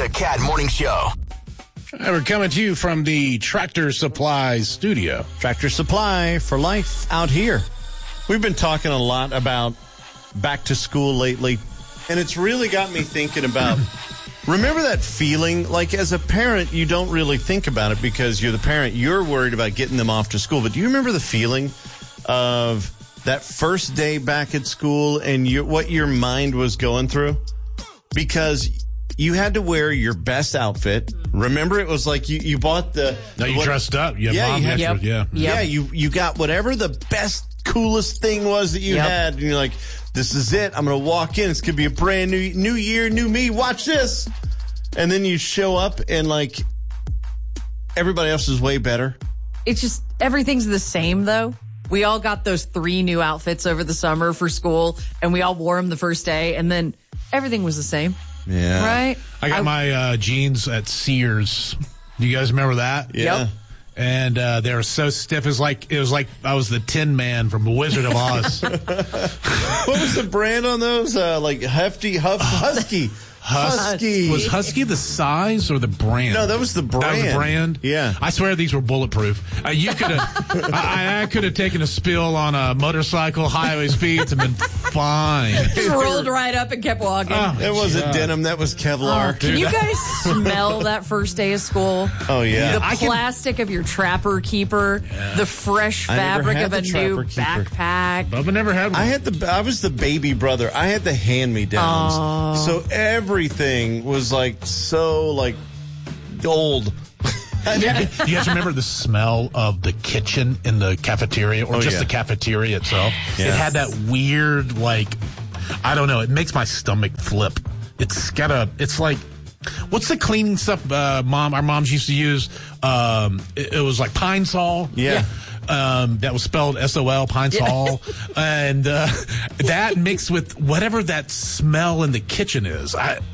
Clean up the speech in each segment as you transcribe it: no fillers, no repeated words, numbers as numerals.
The Cat Morning Show. We're coming to you from the Tractor Supply studio. Tractor Supply for life out here. We've been talking a lot about back to school lately, and it's really got me thinking about, remember that feeling? Like, as a parent, you don't really think about it because you're the parent. You're worried about getting them off to school. But do you remember the feeling of that first day back at school and what your mind was going through? Because you had to wear your best outfit. Remember, it was like you bought the... No, you dressed up. You got whatever the best, coolest thing was that you had. And you're like, this is it. I'm going to walk in. It's going to be a brand new year, new me. Watch this. And then you show up and, like, everybody else is way better. It's just, everything's the same, though. We all got those 3 new outfits over the summer for school, and we all wore them the first day, and then everything was the same. Yeah. Right? I got my jeans at Sears. Do you guys remember that? Yeah. Yep. And they were so stiff. It was like I was the Tin Man from The Wizard of Oz. What was the brand on those? Like Husky. Husky. Was Husky the size or the brand? No, that was the brand. That was the brand? Yeah. I swear these were bulletproof. You could have, I could have taken a spill on a motorcycle, highway speeds, and been fine. Just rolled right up and kept walking. That wasn't denim. That was Kevlar. Can you guys smell that first day of school? Oh, yeah. The plastic of your Trapper Keeper, the fresh fabric of a new backpack. Bubba never had one. I was the baby brother. I had the hand-me-downs. So everything was so old. Do you guys remember the smell of the kitchen in the cafeteria or the cafeteria itself? Yeah. It had that weird, I don't know, it makes my stomach flip. It's like, what's the cleaning stuff our moms used to use? It was like Pine Sol. Yeah. That was spelled S-O-L, Pine Sol. And that mixed with whatever that smell in the kitchen is.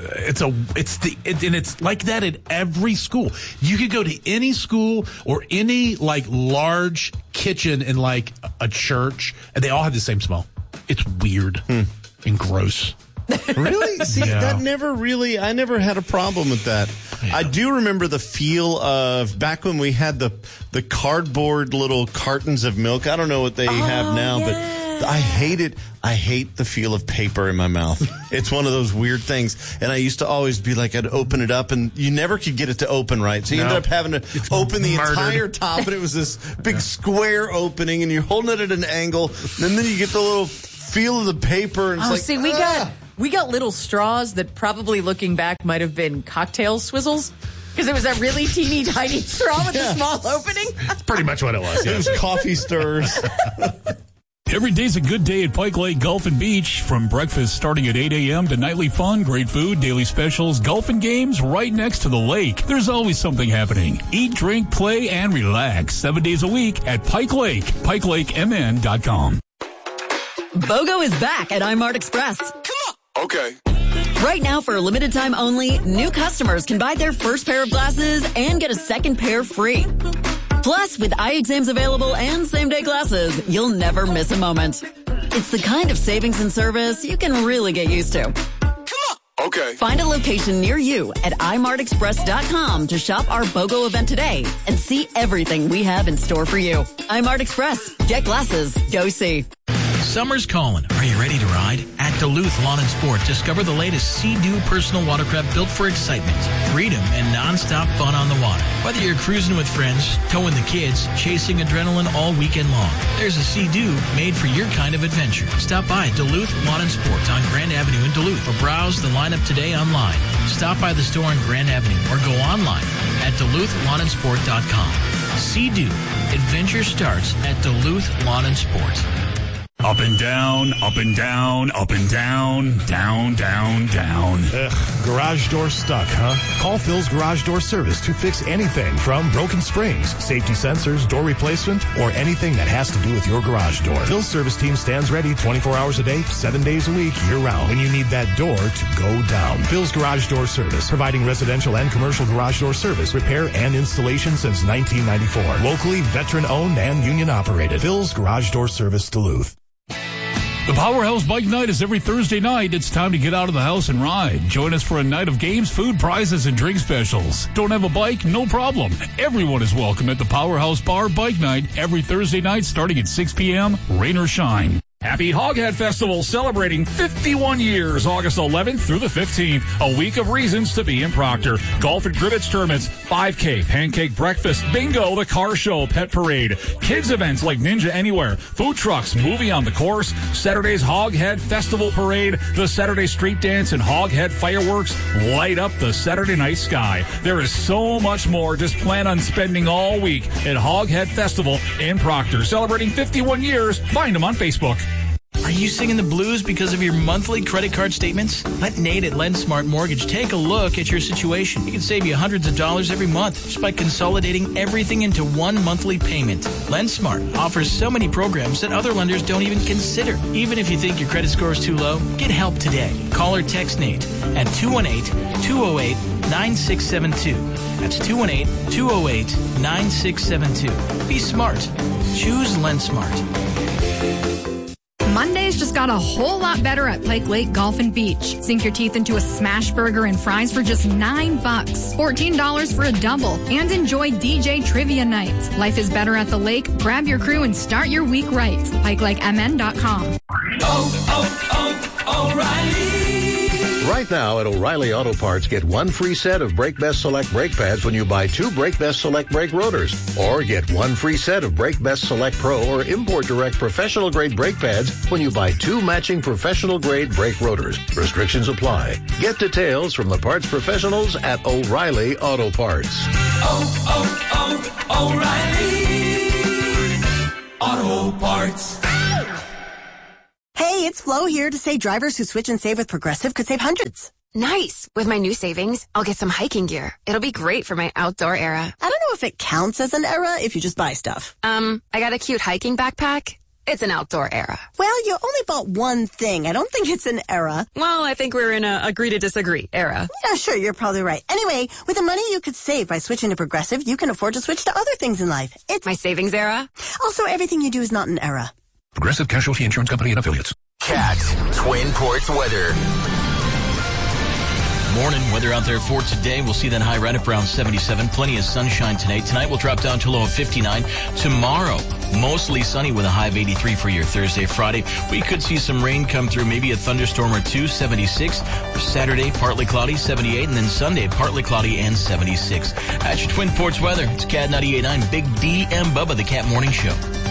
It's like that at every school. You could go to any school or any large kitchen in a church, and they all have the same smell. It's weird and gross. Really? See, that I never had a problem with that. Yeah. I do remember the feel of back when we had the cardboard little cartons of milk. I don't know what they have now, but I hate it. I hate the feel of paper in my mouth. It's one of those weird things. And I used to always be I'd open it up, and you never could get it to open right. So you ended up having to open the entire top, and it was this big square opening, and you're holding it at an angle, and then you get the little feel of the paper, and it's we got little straws that probably looking back might have been cocktail swizzles because it was that really teeny tiny straw with a small opening. That's pretty much what it was. It was coffee stirs. Every day's a good day at Pike Lake Golf and Beach. From breakfast starting at 8 a.m. to nightly fun, great food, daily specials, golf and games right next to the lake. There's always something happening. Eat, drink, play, and relax 7 days a week at Pike Lake. PikeLakeMN.com. BOGO is back at iMart Express. Okay. Right now, for a limited time only, new customers can buy their first pair of glasses and get a second pair free. Plus, with eye exams available and same-day glasses, you'll never miss a moment. It's the kind of savings and service you can really get used to. Okay. Find a location near you at imartexpress.com to shop our BOGO event today and see everything we have in store for you. iMart Express. Get glasses. Go see. Summer's calling. Are you ready to ride? At Duluth Lawn and Sport, discover the latest Sea-Doo personal watercraft built for excitement, freedom, and nonstop fun on the water. Whether you're cruising with friends, towing the kids, chasing adrenaline all weekend long, there's a Sea-Doo made for your kind of adventure. Stop by Duluth Lawn and Sport on Grand Avenue in Duluth or browse the lineup today online. Stop by the store on Grand Avenue or go online at DuluthLawnandSport.com. Sea-Doo. Adventure starts at Duluth Lawn and Sport. Up and down, up and down, up and down, down, down, down. Garage door stuck, huh? Call Phil's Garage Door Service to fix anything from broken springs, safety sensors, door replacement, or anything that has to do with your garage door. Phil's service team stands ready 24 hours a day, 7 days a week, year-round when you need that door to go down. Phil's Garage Door Service, providing residential and commercial garage door service, repair, and installation since 1994. Locally veteran-owned and union-operated. Phil's Garage Door Service, Duluth. The Powerhouse Bike Night is every Thursday night. It's time to get out of the house and ride. Join us for a night of games, food, prizes, and drink specials. Don't have a bike? No problem. Everyone is welcome at the Powerhouse Bar Bike Night every Thursday night starting at 6 p.m., rain or shine. Happy Hoghead Festival celebrating 51 years, August 11th through the 15th. A week of reasons to be in Proctor. Golf and cribbage tournaments, 5K, pancake breakfast, bingo, the car show, pet parade, kids events like Ninja Anywhere, food trucks, movie on the course, Saturday's Hoghead Festival parade, the Saturday street dance, and Hoghead fireworks light up the Saturday night sky. There is so much more. Just plan on spending all week at Hoghead Festival in Proctor. Celebrating 51 years. Find them on Facebook. Are you singing the blues because of your monthly credit card statements? Let Nate at LendSmart Mortgage take a look at your situation. He can save you hundreds of dollars every month just by consolidating everything into one monthly payment. LendSmart offers so many programs that other lenders don't even consider. Even if you think your credit score is too low, get help today. Call or text Nate at 218-208-9672. That's 218-208-9672. Be smart. Choose LendSmart. Mondays just got a whole lot better at Pike Lake Golf and Beach. Sink your teeth into a smash burger and fries for just $9, $14 for a double, and enjoy DJ Trivia Nights. Life is better at the lake. Grab your crew and start your week right. PikeLakeMN.com. O'Reilly. Right now at O'Reilly Auto Parts, get one free set of Brake Best Select brake pads when you buy two Brake Best Select brake rotors. Or get one free set of Brake Best Select Pro or Import Direct professional grade brake pads when you buy two matching professional grade brake rotors. Restrictions apply. Get details from the parts professionals at O'Reilly Auto Parts. O'Reilly Auto Parts. Hey, it's Flo here to say drivers who switch and save with Progressive could save hundreds. Nice. With my new savings, I'll get some hiking gear. It'll be great for my outdoor era. I don't know if it counts as an era if you just buy stuff. I got a cute hiking backpack. It's an outdoor era. Well, you only bought one thing. I don't think it's an era. Well, I think we're in a agree to disagree era. Yeah, sure, you're probably right. Anyway, with the money you could save by switching to Progressive, you can afford to switch to other things in life. It's my savings era. Also, everything you do is not an era. Progressive Casualty Insurance Company and Affiliates. Cat Twin Ports weather. Morning weather out there for today. We'll see that high right up around 77. Plenty of sunshine today. Tonight we'll drop down to a low of 59. Tomorrow, mostly sunny with a high of 83 for your Thursday, Friday. We could see some rain come through, maybe a thunderstorm or two, 76. For Saturday, partly cloudy, 78. And then Sunday, partly cloudy and 76. At your Twin Ports weather, it's Cat 98.9, Big D and Bubba, the Cat Morning Show.